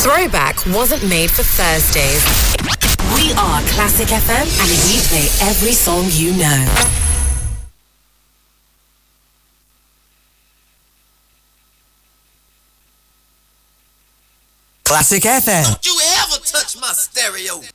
Throwback wasn't made for Thursdays. We are Classic FM, and we play every song you know. Classic FM. Don't you ever touch my stereo.